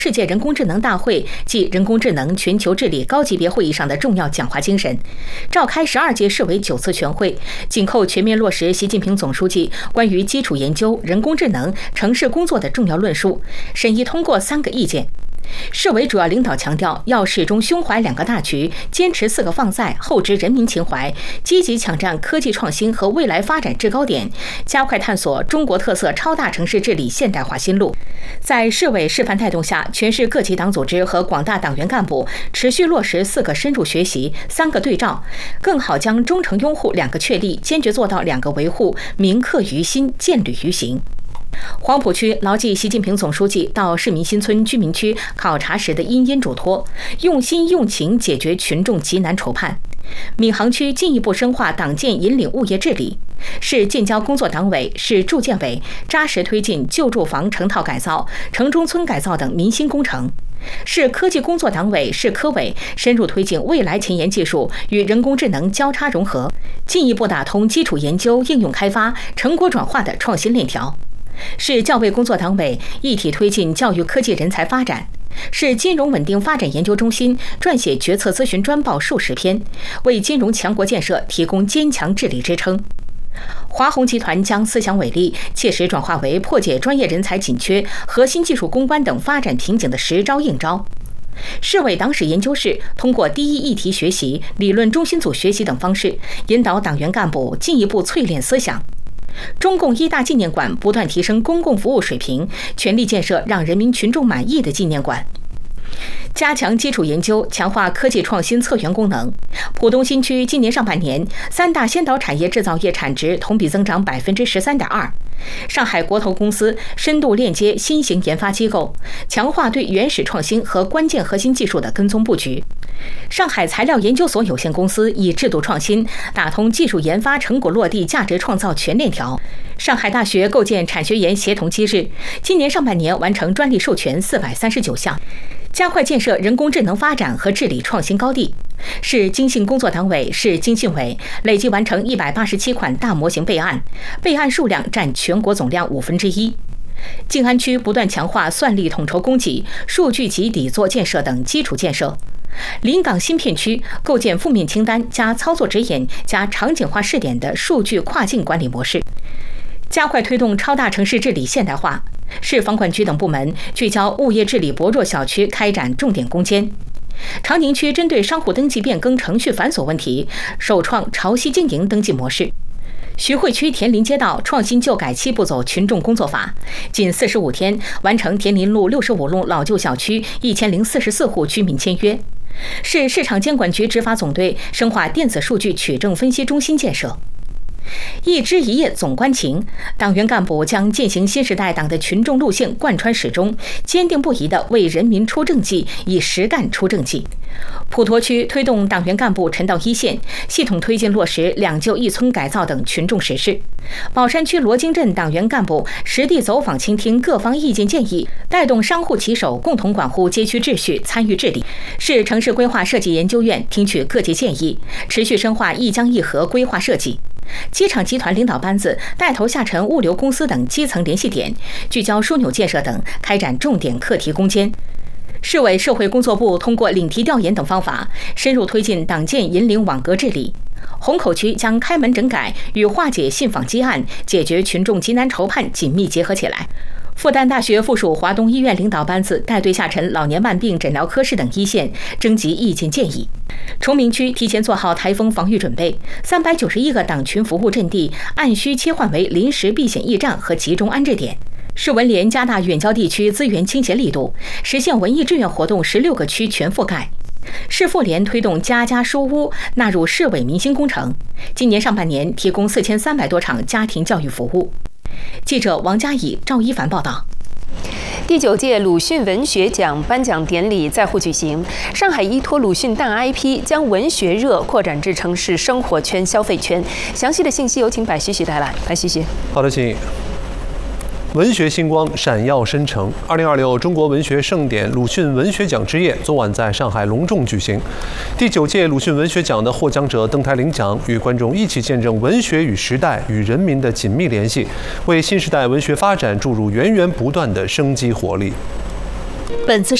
世界人工智能大会暨人工智能全球治理高级别会议上的重要讲话精神，召开12届世卫9次全会，紧扣全面落实习近平总书记关于基础研究、人工智能、城市工作的重要论述，审议通过3个意见。世卫主要领导强调，要始终胸怀2个大局，坚持4个放在，厚植人民情怀，积极抢占科技创新和未来发展制高点，加快探索中国特色超大城市治理现代化新路。在世卫示范带动下，全市各级党组织和广大党员干部持续落实4个深入学习、3个对照，更好将忠诚拥护2个确立，坚决做到2个维护，铭刻于心，建履于行。黄埔区牢记习近平总书记到市民新村居民区考察时的殷殷嘱托，用心用情解决群众急难愁盼。闵行区进一步深化党建引领物业治理，市建交工作党委、市住建委扎实推进旧住房成套改造、城中村改造等民心工程。市科技工作党委、市科委深入推进未来前沿技术与人工智能交叉融合，进一步打通基础研究、应用开发、成果转化的创新链条。市教卫工作党委一体推进教育科技人才发展，市金融稳定发展研究中心撰写决策咨询专报数十篇，为金融强国建设提供坚强治理支撑。华虹集团将思想伟力切实转化为破解专业人才紧缺、核心技术攻关等发展瓶颈的实招硬招。市委党史研究室通过第一议题学习、理论中心组学习等方式，引导党员干部进一步淬炼思想。中共1大纪念馆不断提升公共服务水平，全力建设让人民群众满意的纪念馆。加强基础研究，强化科技创新策源功能。浦东新区今年上半年3大先导产业制造业产值同比增长13.2%。上海国投公司深度链接新型研发机构，强化对原始创新和关键核心技术的跟踪布局。上海材料研究所有限公司以制度创新打通技术研发成果落地价值创造全链条。上海大学构建产学研协同机制，今年上半年完成专利授权439项。加快建设人工智能发展和治理创新高地。市经信工作党委、市经信委累计完成187款大模型备案，备案数量占全国总量1/5。静安区不断强化算力统筹供给、数据集底座建设等基础建设。临港新片区构建负面清单加操作指引加场景化试点的数据跨境管理模式。加快推动超大城市治理现代化，市房管局等部门聚焦物业治理薄弱小区开展重点攻坚。长宁区针对商户登记变更程序繁琐问题，首创潮汐经营登记模式。徐汇区田林街道创新旧改7步走群众工作法，仅45天完成田林路65弄老旧小区1044户居民签约。市市场监管局执法总队深化电子数据取证分析中心建设。一枝一叶总关情，党员干部将践行新时代党的群众路线贯穿始终，坚定不移地为人民出政绩，以实干出政绩。普陀区推动党员干部沉到一线，系统推进落实2旧1村改造等群众实事。宝山区罗京镇党员干部实地走访倾听各方意见建议，带动商户骑手共同管护街区秩序，参与治理。市城市规划设计研究院听取各界建议，持续深化一江一河规划设计。机场集团领导班子带头下沉物流公司等基层联系点，聚焦枢纽建设等，开展重点课题攻坚。市委社会工作部通过领题调研等方法，深入推进党建引领网格治理。虹口区将开门整改与化解信访积案、解决群众急难愁盼紧密结合起来。复旦大学附属华东医院领导班子带队下沉老年慢病诊疗科室等一线，征集意见建议。崇明区提前做好台风防御准备，391个党群服务阵地按需切换为临时避险驿站和集中安置点。市文联加大远郊地区资源倾斜力度，实现文艺志愿活动16个区全覆盖。市妇联推动家家书屋纳入市委民心工程，今年上半年提供4300多场家庭教育服务。记者王佳怡、赵一凡报道。 第9届鲁迅文学奖颁奖典礼在沪举行，上海依托鲁迅大 IP， 将文学热扩展至城市生活圈、消费圈。详细的信息有请白旭旭带来。白旭旭， 好的，请。文学星光闪耀深城，2026中国文学盛典鲁迅文学奖之夜昨晚在上海隆重举行。第9届鲁迅文学奖的获奖者登台领奖，与观众一起见证文学与时代与人民的紧密联系，为新时代文学发展注入源源不断的生机活力。 本次